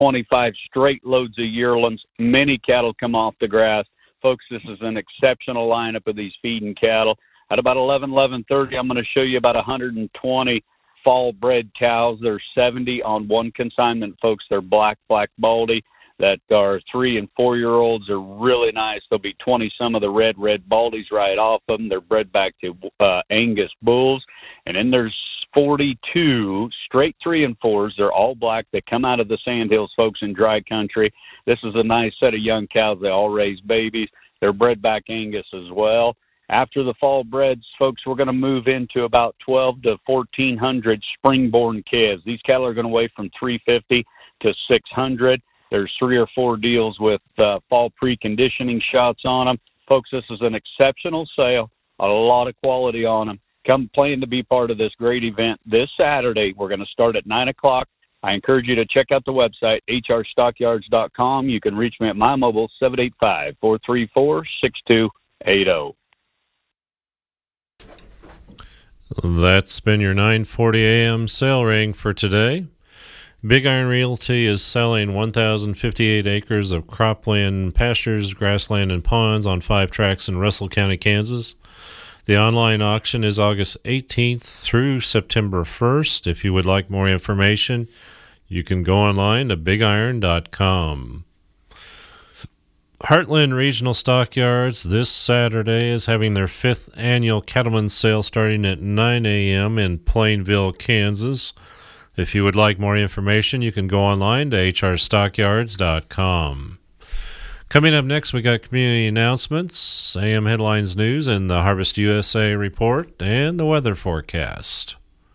25 straight loads of yearlings. Many cattle come off the grass. Folks, this is an exceptional lineup of these feeding cattle. At about 11:30, I'm going to show you about 120 fall-bred cows. There's 70 on one consignment, folks. They're black baldy that are 3- and 4-year-olds. Are really nice. There'll be 20 some of the red baldies right off of them. They're bred back to Angus bulls. And then there's 42 straight 3 and 4s. They're all black. They come out of the Sandhills, folks, in dry country. This is a nice set of young cows. They all raise babies. They're bred back Angus as well. After the fall breds, folks, we're going to move into about 12 to 1,400 spring-born calves. These cattle are going to weigh from 350 to 600. There's 3 or 4 deals with fall preconditioning shots on them. Folks, this is an exceptional sale. A lot of quality on them. Come plan to be part of this great event this Saturday. We're going to start at 9 o'clock. I encourage you to check out the website, hrstockyards.com. You can reach me at my mobile, 785-434-6280. That's been your 9:40 a.m. sale ring for today. Big Iron Realty is selling 1,058 acres of cropland, pastures, grassland, and ponds on 5 tracts in Russell County, Kansas. The online auction is August 18th through September 1st. If you would like more information, you can go online to bigiron.com. Heartland Regional Stockyards this Saturday is having their 5th annual Cattlemen's Sale starting at 9 a.m. in Plainville, Kansas. If you would like more information, you can go online to hrstockyards.com. Coming up next, we got community announcements, AM Headlines News, and the Harvest USA Report, and the weather forecast.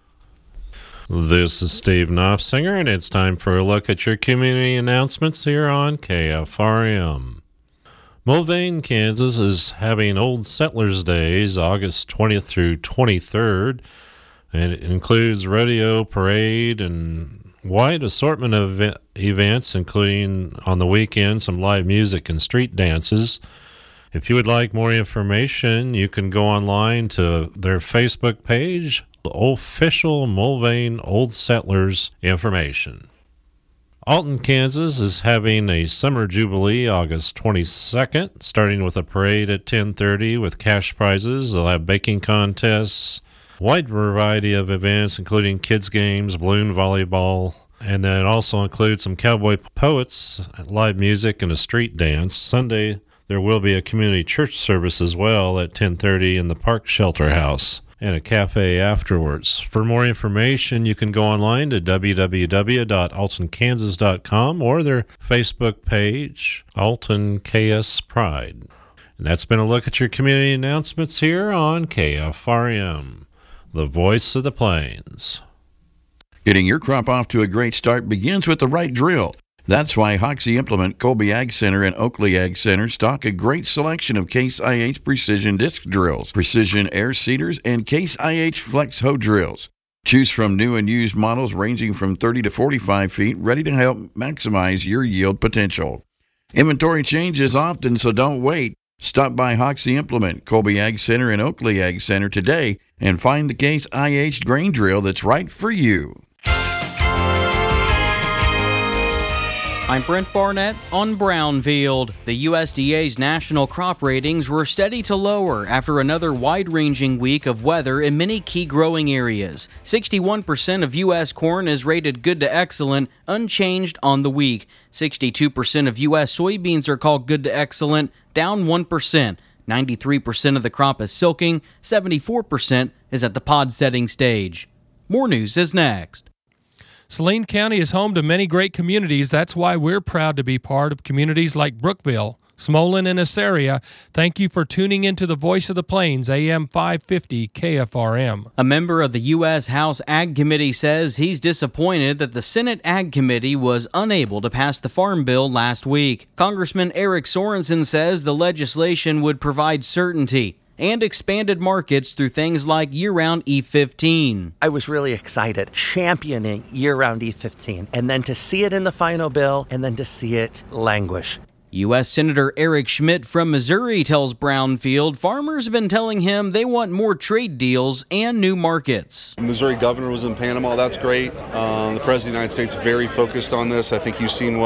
This is Steve Knopfsinger, and it's time for a look at your community announcements here on KFRM. Mulvane, Kansas is having Old Settlers Days August 20th through 23rd, and it includes rodeo, parade, and wide assortment of events, including on the weekend some live music and street dances. If you would like more information, you can go online to their Facebook page, Official Mulvane Old Settlers Information. Alton, Kansas is having a Summer Jubilee August 22nd, starting with a parade at 10:30 with cash prizes. They'll have baking contests, wide variety of events, including kids' games, balloon volleyball, and then it also includes some cowboy poets, live music, and a street dance. Sunday, there will be a community church service as well at 10:30 in the Park Shelter House, and a cafe afterwards. For more information, you can go online to www.altonkansas.com or their Facebook page, Alton KS Pride. And that's been a look at your community announcements here on KFRM, the voice of the plains. Getting your crop off to a great start begins with the right drill. That's why Hoxie Implement, Colby Ag Center, and Oakley Ag Center stock a great selection of Case IH precision disc drills, precision air seeders, and Case IH flex hoe drills. Choose from new and used models ranging from 30 to 45 feet, ready to help maximize your yield potential. Inventory changes often, so don't wait. Stop by Hoxie Implement, Colby Ag Center, and Oakley Ag Center today and find the Case IH grain drill that's right for you. I'm Brent Barnett on Brownfield. The USDA's national crop ratings were steady to lower after another wide-ranging week of weather in many key growing areas. 61% of U.S. corn is rated good to excellent, unchanged on the week. 62% of U.S. soybeans are called good to excellent, down 1%. 93% of the crop is silking, 74% is at the pod setting stage. More news is next. Saline County is home to many great communities. That's why we're proud to be part of communities like Brookville, Smolin, and Assaria. Thank you for tuning into the Voice of the Plains, AM 550 KFRM. A member of the U.S. House Ag Committee says he's disappointed that the Senate Ag Committee was unable to pass the Farm Bill last week. Congressman Eric Sorensen says the legislation would provide certainty and expanded markets through things like year-round E15. I was really excited, championing year-round E15, and then to see it in the final bill, and then to see it languish. U.S. Senator Eric Schmidt from Missouri tells Brownfield farmers have been telling him they want more trade deals and new markets. The Missouri governor was in Panama. That's great. The President of the United States is very focused on this. I think you've seen what